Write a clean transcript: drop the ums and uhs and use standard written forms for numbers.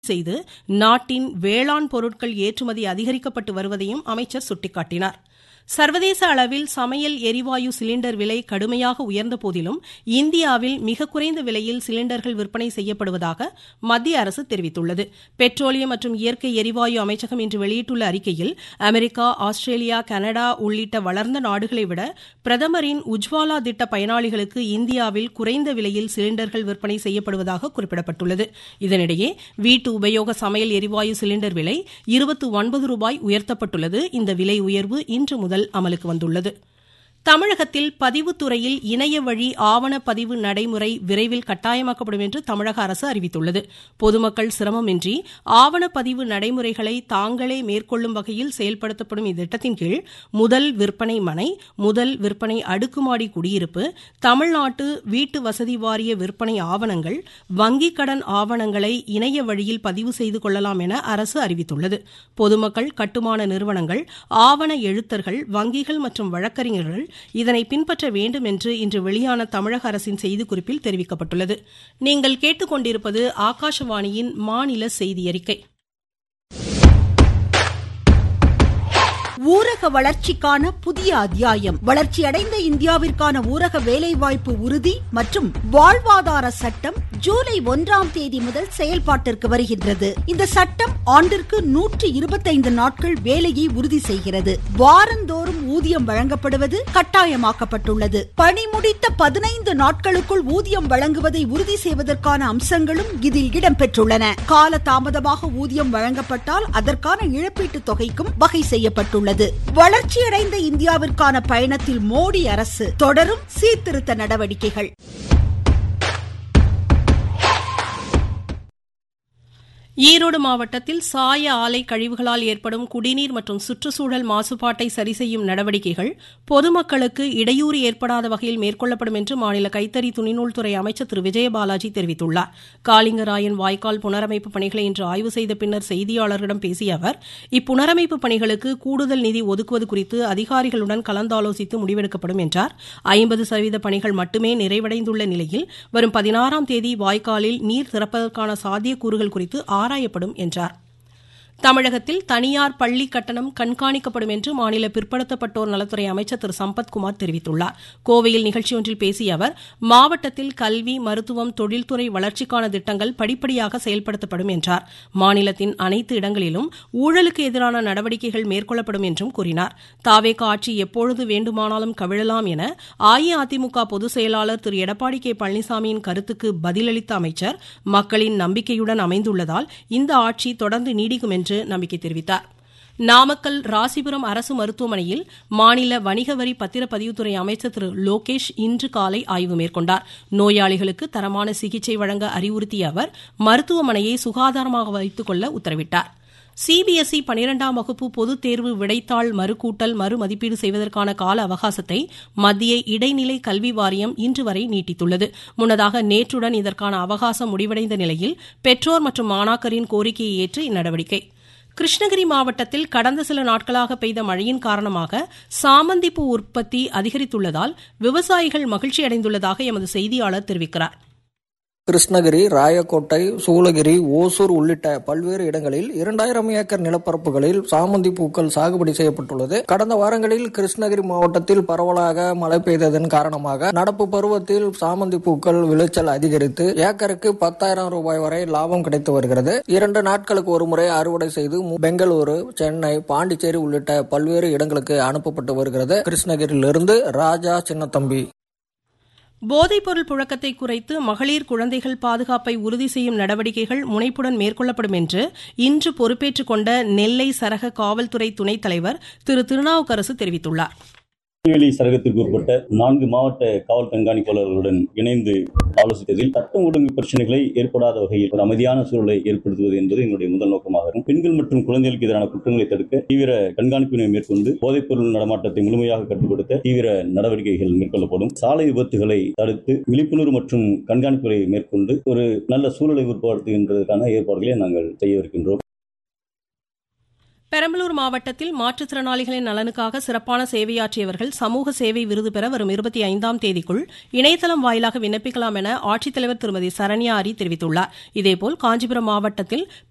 செய்து நாட்டின் வேளாண் பொருட்கள் ஏற்றுமதி அதிகரிக்கப்பட்டு வருவதையும் அமைச்சர் சுட்டிக்காட்டினார். சர்வதேச அளவில் சமையல் எரிவாயு சிலிண்டர் விலை கடுமையாக உயர்ந்த போதிலும் இந்தியாவில் மிக குறைந்த விலையில் சிலிண்டர்கள் விற்பனை செய்யப்படுவதாக மத்திய அரசு தெரிவித்துள்ளது. பெட்ரோலியம் மற்றும் இயற்கை எரிவாயு அமைச்சகம் இன்று வெளியிட்டுள்ள அறிக்கையில் அமெரிக்கா, ஆஸ்திரேலியா, கனடா உள்ளிட்ட வளர்ந்த நாடுகளை விட பிரதமரின் உஜ்வாலா திட்ட பயனாளிகளுக்கு இந்தியாவில் குறைந்த விலையில் சிலிண்டர்கள் விற்பனை செய்யப்படுவதாக குறிப்பிடப்பட்டுள்ளது. இதனிடையே வீட்டு உபயோக சமையல் எரிவாயு சிலிண்டர் விலை ரூபாய் 29 உயர்த்தப்பட்டுள்ளது. இந்த விலை உயர்வு இன்று முதல் அமலுக்கு வந்துள்ளது. தமிழகத்தில் பதிவுத்துறையில் இணைய வழி ஆவணப்பதிவு நடைமுறை விரைவில் கட்டாயமாக்கப்படும் என்று தமிழக அரசு அறிவித்துள்ளது. பொதுமக்கள் சிரமமின்றி ஆவணப்பதிவு நடைமுறைகளை தாங்களே மேற்கொள்ளும் வகையில் செயல்படுத்தப்படும் இத்திட்டத்தின் கீழ் முதல் விற்பனை மனை, முதல் விற்பனை அடுக்குமாடி குடியிருப்பு, தமிழ்நாட்டு வீட்டு வசதி வாரிய விற்பனை ஆவணங்கள், வங்கிக் கடன் ஆவணங்களை இணைய வழியில் பதிவு செய்து கொள்ளலாம் என அரசு அறிவித்துள்ளது. பொதுமக்கள், கட்டுமான நிறுவனங்கள், ஆவண எழுத்தர்கள், வங்கிகள் மற்றும் வழக்கறிஞர்கள் இதனை பின்பற்ற வேண்டும் என்று இன்று வெளியான தமிழக அரசின் செய்திக்குறிப்பில் தெரிவிக்கப்பட்டுள்ளது. நீங்கள் கேட்டுக்கொண்டிருப்பது ஆகாஷவாணியின் மாநில செய்தி அறிக்கை. ஊரக வளர்ச்சிக்கான புதிய அத்தியாயம். வளர்ச்சியடைந்த இந்தியாவிற்கான ஊரக வேலைவாய்ப்பு உறுதி மற்றும் வாழ்வாதார சட்டம் ஜூலை 1ஆம் தேதி முதல் செயல்பாட்டிற்கு வருகின்றது. இந்த சட்டம் ஆண்டிற்கு 125 நாட்கள் வேலையை உறுதி செய்கிறது. வாரந்தோறும் ஊதியம் வழங்கப்படுவது கட்டாயமாக்கப்பட்டுள்ளது. பணி முடித்த 15 நாட்களுக்குள் ஊதியம் வழங்குவதை உறுதி செய்வதற்கான அம்சங்களும் இதில் இடம்பெற்றுள்ளன. கால தாமதமாக ஊதியம் வழங்கப்பட்டால் அதற்கான இழப்பீட்டுத் தொகைக்கும் வகை செய்யப்பட்டுள்ளது. வளர்ச்சியடைந்த இந்தியாவிற்கான பயணத்தில் மோடி அரசு தொடரும் சீர்திருத்த நடவடிக்கைகள். ஈரோடு மாவட்டத்தில் சாய ஆலை கழிவுகளால் ஏற்படும் குடிநீர் மற்றும் சுற்றுச்சூழல் மாசுபாட்டை சரி செய்யும் நடவடிக்கைகள் பொதுமக்களுக்கு இடையூறு ஏற்படாத வகையில் மேற்கொள்ளப்படும் என்று மாநில கைத்தறி துணிநூல்துறை அமைச்சர் திரு விஜயபாலாஜி தெரிவித்துள்ளார். காளிங்கராயன் வாய்க்கால் புனரமைப்பு பணிகளை இன்று ஆய்வு செய்த பின்னர் செய்தியாளர்களிடம் பேசிய அவர், இப்புனரமைப்பு பணிகளுக்கு கூடுதல் நிதி ஒதுக்குவது குறித்து அதிகாரிகளுடன் கலந்தாலோசித்து முடிவெடுக்கப்படும் என்றார். 50% பணிகள் மட்டுமே நிறைவடைந்துள்ள நிலையில் வரும் 16ஆம் தேதி வாய்க்காலில் நீர் திறப்பதற்கான சாத்தியக்கூறுகள் குறித்து ஆராயப்படும் என்றார். தமிழகத்தில் தனியார் பள்ளி கட்டணம் கண்காணிக்கப்படும் என்று மாநில பிற்படுத்தப்பட்டோர் நலத்துறை அமைச்சர் திரு சம்பத்குமார் தெரிவித்துள்ளார். கோவையில் நிகழ்ச்சி ஒன்றில் பேசிய அவர், மாவட்டத்தில் கல்வி, மருத்துவம், தொழில்துறை வளர்ச்சிக்கான திட்டங்கள் படிப்படியாக செயல்படுத்தப்படும் என்றார். மாநிலத்தின் அனைத்து இடங்களிலும் ஊழலுக்கு எதிரான நடவடிக்கைகள் மேற்கொள்ளப்படும் என்றும் கூறினார். தாவேகா ஆட்சி எப்பொழுது வேண்டுமானாலும் கவிழலாம் என அஇஅதிமுக பொதுச் செயலாளர் திரு எடப்பாடி கே பழனிசாமியின் கருத்துக்கு பதிலளித்த அமைச்சர், மக்களின் நம்பிக்கையுடன் அமைந்துள்ளதால் இந்த ஆட்சி தொடர்ந்து நீடிக்கும் என்று நம்பிக்கை தெரிவித்தார். நாமக்கல் ராசிபுரம் அரசு மருத்துவமனையில் மாநில வணிக வரி பத்திரப்பதிவுத்துறை அமைச்சர் திரு லோகேஷ் இன்று காலை ஆய்வு மேற்கொண்டார். நோயாளிகளுக்கு தரமான சிகிச்சை வழங்க அறிவுறுத்திய அவர், மருத்துவமனையை சுகாதாரமாக வைத்துக் கொள்ள உத்தரவிட்டார். சிபிஎஸ்இ 12ஆம் வகுப்பு பொதுத் தேர்வு விடைத்தாள் மறுகூட்டல், மறுமதிப்பீடு செய்வதற்கான கால அவகாசத்தை மத்திய இடைநிலை கல்வி வாரியம் இன்று வரை நீட்டித்துள்ளது. முன்னதாக நேற்றுடன் இதற்கான அவகாசம் முடிவடைந்த நிலையில் பெற்றோர் மற்றும் மாணாக்கரின் கோரிக்கையை ஏற்று இந்நடவடிக்கை. கிருஷ்ணகிரி மாவட்டத்தில் கடந்த சில நாட்களாக பெய்த மழையின் காரணமாக சாமந்திப்பூ உற்பத்தி அதிகரித்துள்ளதால் விவசாயிகள் மகிழ்ச்சியடைந்துள்ளதாக எமது செய்தியாளர் தெரிவிக்கிறார். கிருஷ்ணகிரி, ராயக்கோட்டை, சூளகிரி, ஓசூர் உள்ளிட்ட பல்வேறு இடங்களில் 2000 ஏக்கர் நிலப்பரப்புகளில் சாமந்தி பூக்கள் சாகுபடி செய்யப்பட்டுள்ளது. கடந்த வாரங்களில் கிருஷ்ணகிரி மாவட்டத்தில் பரவலாக மழை பெய்ததன் காரணமாக நடப்பு பருவத்தில் சாமந்தி பூக்கள் விளைச்சல் அதிகரித்து ஏக்கருக்கு 10,000 ரூபாய் வரை லாபம் கிடைத்து வருகிறது. 2 நாட்களுக்கு ஒருமுறை அறுவடை செய்து பெங்களூரு, சென்னை, பாண்டிச்சேரி உள்ளிட்ட பல்வேறு இடங்களுக்கு அனுப்பப்பட்டு வருகிறது. கிருஷ்ணகிரியிலிருந்து ராஜா சின்னத்தம்பி. போதைப்பொருள் புழக்கத்தை குறைத்து மகளிர், குழந்தைகள் பாதுகாப்பை உறுதி செய்யும் நடவடிக்கைகள் முனைப்புடன் மேற்கொள்ளப்படும் என்று இன்று பொறுப்பேற்றுக் கொண்ட நெல்லை சரக காவல்துறை துணைத் தலைவர் திரு திருநாவுக்கரசு தெரிவித்துள்ளார். திருநெல்வேலி சரகத்திற்கு உட்பட்ட 4 மாவட்ட காவல் கண்காணிப்பாளர்களுடன் இணைந்து ஆலோசித்ததில் சட்டம் ஒழுங்கு பிரச்சனைகளை ஏற்படாத வகையில் ஒரு அமைதியான சூழலை ஏற்படுத்துவது என்பது என்னுடைய முதல் நோக்கமாகும். பெண்கள் மற்றும் குழந்தைகளுக்கு எதிரான குற்றங்களை தடுக்க தீவிர கண்காணிப்பினை மேற்கொண்டு போதைப்பொருள் நடமாட்டத்தை முழுமையாக கட்டுப்படுத்த தீவிர நடவடிக்கைகள் மேற்கொள்ளப்படும். சாலை விபத்துகளை தடுத்து விழிப்புணர்வு மற்றும் கண்காணிப்புகளை மேற்கொண்டு ஒரு நல்ல சூழலை உருவாக்குகின்றதற்கான ஏற்பாடுகளை நாங்கள் செய்யவிருக்கின்றோம். பெரம்பலூர் மாவட்டத்தில் மாற்றுத்திறனாளிகளின் நலனுக்காக சிறப்பான சேவையாற்றியவர்கள் சமூக சேவை விருது பெற வரும் 25ஆம் தேதிக்குள் இணையதளம் வாயிலாக விண்ணப்பிக்கலாம் என ஆட்சித்தலைவர் திருமதி சரண்யா அரி தெரிவித்துள்ளார். இதேபோல் காஞ்சிபுரம் மாவட்டத்தில்